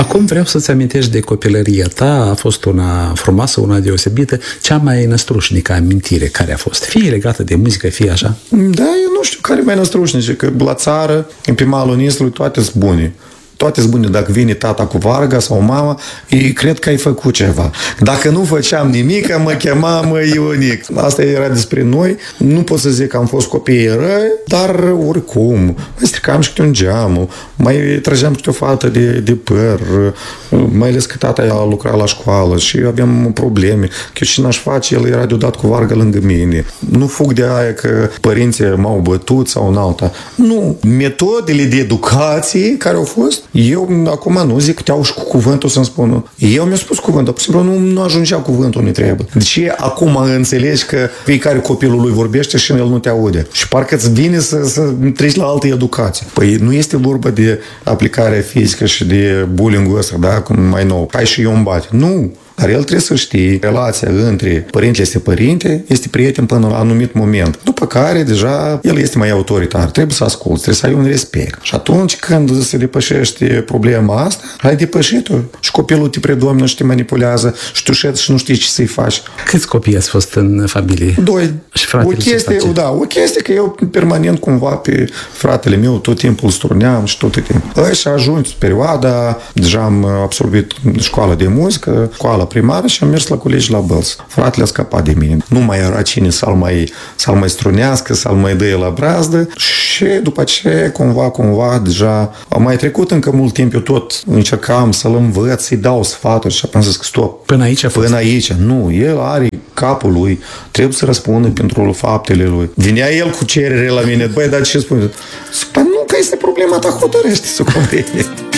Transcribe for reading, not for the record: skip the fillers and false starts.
Acum vreau să-ți amintești de copilăria ta, a fost una frumoasă, una deosebită, cea mai năstrușnică amintire care a fost, fie legată de muzică, fie așa? Da, eu nu știu care mai năstrușnice, că la țară, în pe malul Nistrului, toate sunt bune. Toate sunt bune. Dacă vine tata cu varga sau mama, ei cred că ai făcut ceva. Dacă nu făceam nimic, mă chema Ionic. Asta era despre noi. Nu pot să zic că am fost copii răi, dar oricum, mai stricam și câte un geam, mai trăgeam câte o fată de păr, mai ales că tata a lucrat la școală și aveam probleme. Că eu ce n-aș face, el era deodată cu varga lângă mine. Nu fug de aia că părinții m-au bătut sau în alta. Nu. Metodele de educație care au fost, eu acum nu zic că te-au și cu cuvântul să-mi spună. Eu mi-am spus cuvântul, pur și simplu nu ajungea cuvântul unde trebuie. Deci acum înțelegi că fiecare copilul lui vorbește și el nu te aude. Și parcă îți vine să treci la altă educație. Păi nu este vorba de aplicarea fizică și de bullying-ul ăsta, da? Cum mai nou. Hai și eu îmi bate. Nu! Dar el trebuie să știe relația între părintele este părinte, este prieten până la un anumit moment. După care, deja, el este mai autoritar. Trebuie să asculți, trebuie să ai un respect. Și atunci când se depășește problema asta, ai depășit-o. Și copilul te predomină și te manipulează și tu și nu știi ce să-i faci. Câți copii ați fost în familie? 2. Și fratele ce face? O chestie că eu permanent cumva pe fratele meu tot timpul îl struneam și tot timpul. Și ajungi perioada, deja am absolvit școala de muzică, școala primară și am mers la colegi la Bălți. Fratele a scăpat de mine. Nu mai era cine să-l mai strunească, să-l mai dă la brazdă și după ce cumva deja a mai trecut încă mult timp, eu tot încercam să-l învăț, să-i dau sfaturi și am zis că stop. Până aici a fost? Până aici. Nu, el are capul lui, trebuie să răspundă pentru faptele lui. Vinea el cu cerere la mine, băi, dar ce spune? Păi nu, că este problema ta, hotărăște-ți cum vrei.